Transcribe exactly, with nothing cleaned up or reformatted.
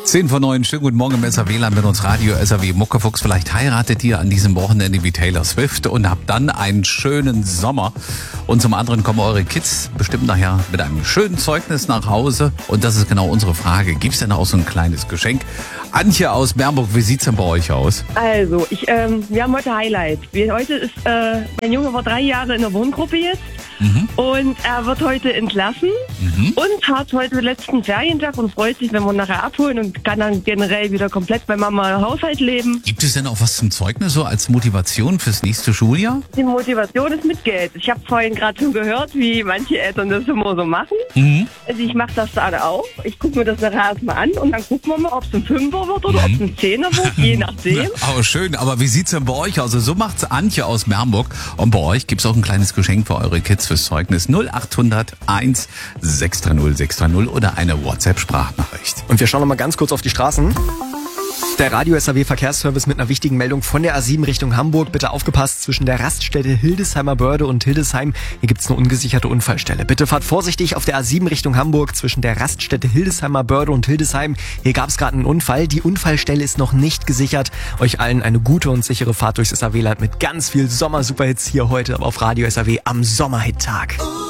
zehn vor neun, schönen guten Morgen im S A W-Land mit uns Radio S A W Muckefuchs. Vielleicht heiratet ihr an diesem Wochenende wie Taylor Swift und habt dann einen schönen Sommer. Und zum anderen kommen eure Kids bestimmt nachher mit einem schönen Zeugnis nach Hause. Und das ist genau unsere Frage. Gibt's denn auch so ein kleines Geschenk? Antje aus Bernburg, wie sieht's denn bei euch aus? Also, ich, ähm, wir haben heute Highlight. Wir, heute ist, äh, mein Junge war drei Jahre in der Wohngruppe jetzt. Mhm. Und er wird heute entlassen mhm. und hat heute den letzten Ferientag und freut sich, wenn wir ihn nachher abholen und kann dann generell wieder komplett bei Mama im Haushalt leben. Gibt es denn auch was zum Zeugnis so als Motivation fürs nächste Schuljahr? Die Motivation ist mit Geld. Ich habe vorhin gerade schon gehört, wie manche Eltern das immer so machen. Mhm. Also ich mache das dann auch. Ich gucke mir das nachher erstmal an und dann gucken wir mal, ob es ein Fünfer wird oder mhm. ob es ein Zehner wird, je nachdem. Aber schön, aber wie sieht's denn bei euch aus? Also so macht's Antje aus Bernburg. Und bei euch gibt's auch ein kleines Geschenk für eure Kids fürs Zeugnis. null acht hundert eins sechs drei null sechs drei null oder eine WhatsApp-Sprachnachricht. Und wir schauen noch mal ganz kurz auf die Straßen. Der Radio S A W Verkehrsservice mit einer wichtigen Meldung von der A sieben Richtung Hamburg. Bitte aufgepasst, zwischen der Raststätte Hildesheimer Börde und Hildesheim. Hier gibt's eine ungesicherte Unfallstelle. Bitte fahrt vorsichtig auf der A sieben Richtung Hamburg zwischen der Raststätte Hildesheimer Börde und Hildesheim. Hier gab's gerade einen Unfall. Die Unfallstelle ist noch nicht gesichert. Euch allen eine gute und sichere Fahrt durchs S A W-Land mit ganz viel Sommer-Superhits hier heute auf Radio S A W am Sommerhit-Tag.